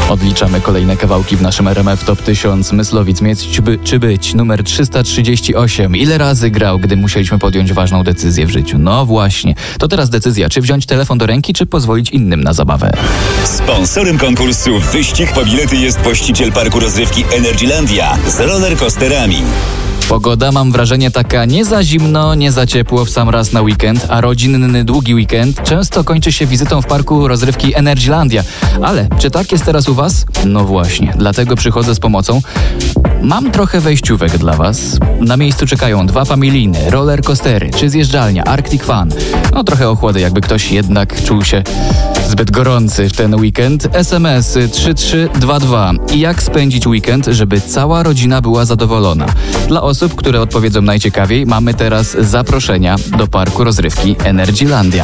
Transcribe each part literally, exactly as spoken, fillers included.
Odliczamy kolejne kawałki w naszym R M F Top tysiąc. Myslowic mieć czy, by, czy być? Numer trzysta trzydzieści osiem. Ile razy grał, gdy musieliśmy podjąć ważną decyzję w życiu? No właśnie. To teraz decyzja, czy wziąć telefon do ręki, czy pozwolić innym na zabawę. Sponsorem konkursu Wyścig po bilety jest właściciel parku rozrywki Energylandia z rollercoasterami. Pogoda, mam wrażenie, taka nie za zimno, nie za ciepło w sam raz na weekend, a rodzinny długi weekend często kończy się wizytą w parku rozrywki Energylandia. Ale czy tak jest teraz u Was? No właśnie, dlatego przychodzę z pomocą. Mam trochę wejściówek dla Was. Na miejscu czekają dwa familijne, roller coastery czy zjeżdżalnia Arctic Fun. No trochę ochłody, jakby ktoś jednak czuł się zbyt gorący w ten weekend. S M S trzy trzy dwa dwa. I jak spędzić weekend, żeby cała rodzina była zadowolona? Dla osób, które odpowiedzą najciekawiej, mamy teraz zaproszenia do parku rozrywki Energylandia.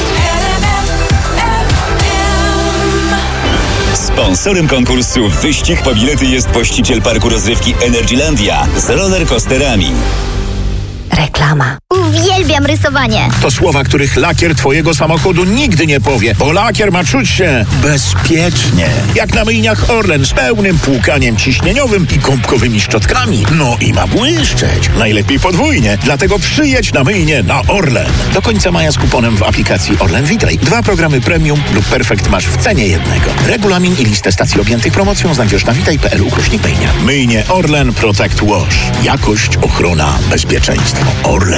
Sponsorem konkursu Wyścig po bilety jest właściciel parku rozrywki Energylandia z rollercoasterami. Reklama. Uwielbiam rysowanie. To słowa, których lakier twojego samochodu nigdy nie powie, bo lakier ma czuć się bezpiecznie. Jak na myjniach Orlen z pełnym płukaniem ciśnieniowym i gąbkowymi szczotkami. No i ma błyszczeć. Najlepiej podwójnie. Dlatego przyjedź na myjnię na Orlen. Do końca maja z kuponem w aplikacji Orlen Witaj. Dwa programy premium lub perfekt masz w cenie jednego. Regulamin i listę stacji objętych promocją znajdziesz na witaj kropka p l ukośnik myjnia. Myjnie Orlen Protect Wash. Jakość, ochrona, bezpieczeństwo. Orlen.